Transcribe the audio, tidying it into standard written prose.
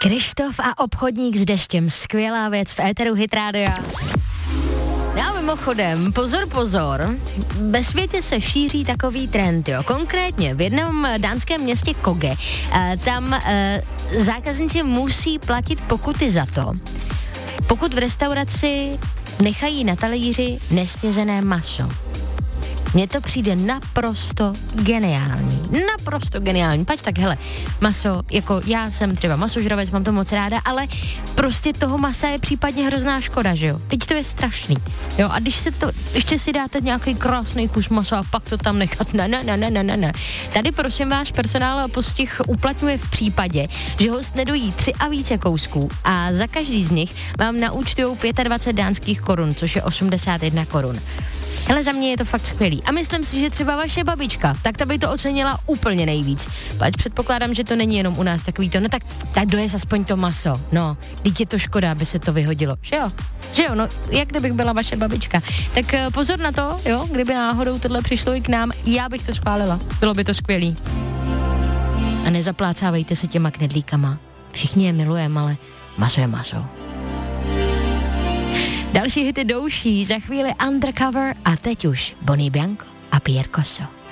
Krištof a obchodník s deštěm, skvělá věc v éteru Hit Rádia. No mimochodem, pozor, ve světě se šíří takový trend, jo. Konkrétně v jednom dánském městě Koge, tam zákazníci musí platit pokuty za to, pokud v restauraci nechají na talíři nesnězené maso. Mně to přijde naprosto geniální. Pač tak, hele, maso, jako já jsem třeba masožravec, mám to moc ráda, ale prostě toho masa je případně hrozná škoda, že jo? Teď to je strašný, jo? A když se to, ještě si dáte nějaký krásný kus masa a pak to tam nechat, ne. Tady prosím váš personál postih uplatňuje v případě, že host nedojí 3 a více kousků a za každý z nich vám naúčtujou 25 dánských korun, což je 81 korun. Hele, za mě je to fakt skvělý. A myslím si, že třeba vaše babička, tak ta by to ocenila úplně nejvíc. Pač předpokládám, že to není jenom u nás takový to, no tak dojez aspoň to maso. No, teď je to škoda, aby se to vyhodilo. Že jo, no, jak kdybych byla vaše babička. Tak pozor na to, jo, kdyby náhodou tohle přišlo i k nám, já bych to schválila. Bylo by to skvělý. A nezaplácávejte se těma knedlíkama. Všichni je milujeme, ale maso je maso. Další hity douší, za chvíli Undercover a teď už Bonnie Bianco a Pierre Cosso.